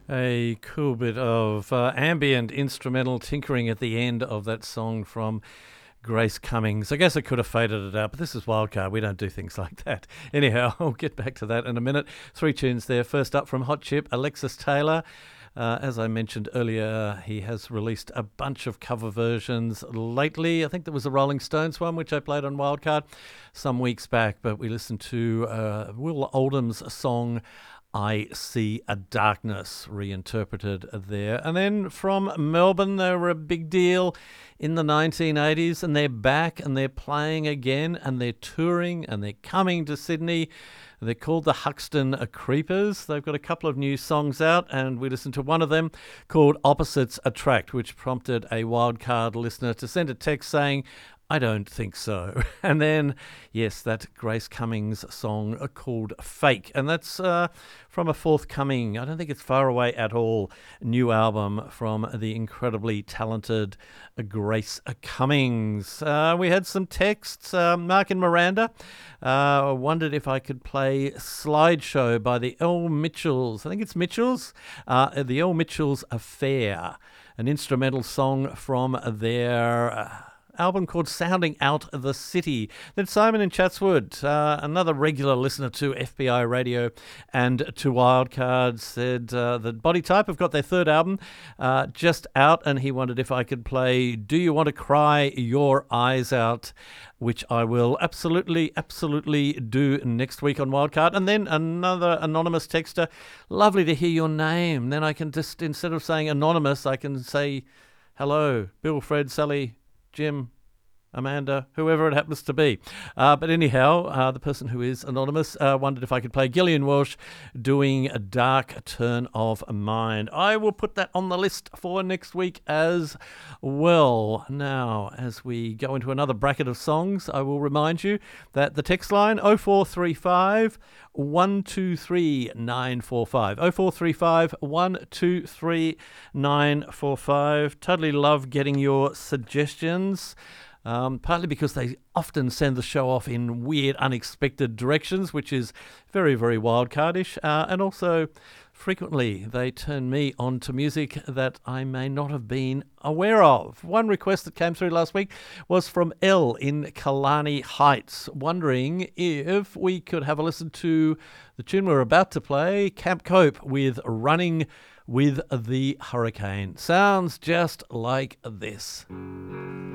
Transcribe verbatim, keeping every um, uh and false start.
A cool bit of uh, ambient instrumental tinkering at the end of that song from Grace Cummings. I guess I could have faded it out, but this is Wildcard. We don't do things like that. Anyhow, I'll get back to that in a minute. Three tunes there. First up from Hot Chip, Alexis Taylor. Uh, as I mentioned earlier, he has released a bunch of cover versions lately. I think there was a Rolling Stones one, which I played on Wildcard some weeks back, but we listened to uh, Will Oldham's song, I See a Darkness, reinterpreted there. And then from Melbourne, they were a big deal in the nineteen eighties, and they're back and they're playing again and they're touring and they're coming to Sydney. They're called the Huxton Creepers. They've got a couple of new songs out, and we listened to one of them called Opposites Attract, which prompted a Wildcard listener to send a text saying, I don't think so. And then, yes, that Grace Cummings song called Fake. And that's uh, from a forthcoming, I don't think it's far away at all, new album from the incredibly talented Grace Cummings. Uh, we had some texts. Uh, Mark and Miranda uh, wondered if I could play Slideshow by the Earl Mitchells. I think it's Mitchells. Uh, the Earl Mitchells Affair, an instrumental song from their Uh, album called Sounding Out the City. Then Simon in Chatswood, uh, another regular listener to F B I Radio and to Wildcard, said uh, that Body Type have got their third album uh, just out, and he wondered if I could play Do You Want to Cry Your Eyes Out, which I will absolutely, absolutely do next week on Wildcard. And then another anonymous texter, lovely to hear your name. Then I can just, instead of saying anonymous, I can say hello, Bill, Fred, Sally, Jim, Amanda, whoever it happens to be. Uh, but anyhow, uh, the person who is anonymous uh, wondered if I could play Gillian Walsh doing A Dark Turn of Mind. I will put that on the list for next week as well. Now, as we go into another bracket of songs, I will remind you that the text line oh four three five, one two three, nine four five. oh four three five, one two three, nine four five. Totally love getting your suggestions. Um, partly because they often send the show off in weird, unexpected directions, which is very, very wildcardish. Uh, and also, frequently, they turn me on to music that I may not have been aware of. One request that came through last week was from Elle in Kalani Heights, wondering if we could have a listen to the tune we're about to play, Camp Cope with Running with the Hurricane. Sounds just like this.